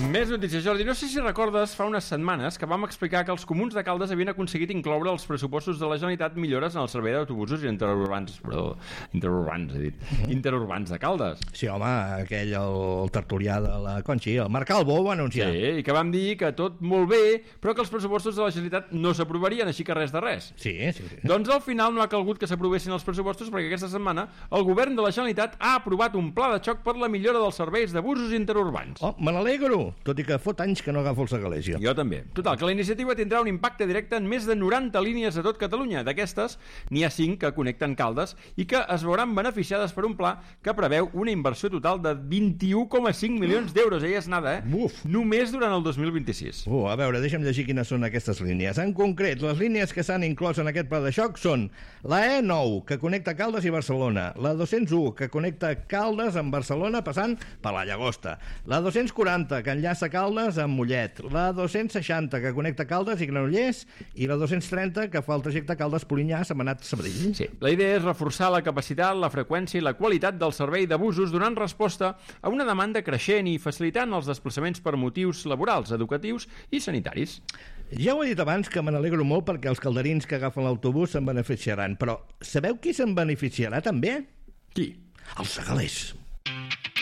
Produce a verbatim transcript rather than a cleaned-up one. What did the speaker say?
Més notícies, Jordi. No sé si recordes fa unes setmanes que vam explicar que els comuns de Caldes havien aconseguit incloure als pressupostos de la Generalitat millores en el servei d'autobusos interurbans, perdó, interurbans, he dit, mm-hmm. interurbans de Caldes. Sí, home, aquell, el, el tertulià de la Conxi, el Marc Calvo, ho va anunciar. Sí, i que vam dir que tot molt bé, però que els pressupostos de la Generalitat no s'aprovarien, així que res de res. Sí, sí, sí. Doncs al final no ha calgut que s'aprovessin els pressupostos perquè aquesta setmana el govern de la Generalitat ha aprovat un pla de xoc per la millora dels serveis de busos interurbans. Oh, me n'alegro, tot i que fot anys que no agafo el Sagalèsia. Jo també. Total, que la iniciativa tindrà un impacte directe en més de noranta línies a tot Catalunya. D'aquestes, n'hi ha cinc que connecten Caldes i que es veuran beneficiades per un pla que preveu una inversió total de vint-i-u coma cinc milions d'euros. Ja és nada, eh? Uf. Només durant el dos mil vint-i-sis. Uh, a veure, deixa'm llegir quines són aquestes línies. En concret, les línies que s'han inclòs en aquest pla de xoc són la E nou, que connecta Caldes i Barcelona, la dos-cents u, que connecta Caldes amb Barcelona passant per la Llagosta, la dos-cents quaranta, que enllaça Caldes amb Mollet, la dos-cents seixanta, que connecta Caldes i Granollers, i la dos-cents trenta, que fa el trajecte Caldes-Polinyà, Sentmenat-Sabadell. Sí. La idea és reforçar la capacitat, la freqüència i la qualitat del servei de busos donant resposta a una demanda creixent i facilitant els desplaçaments per motius laborals, educatius i sanitaris. Ja ho he dit abans que me n'alegro molt perquè els calderins que agafen l'autobús se'n beneficiaran, però sabeu qui se'n beneficiarà també? Qui? Els segalers.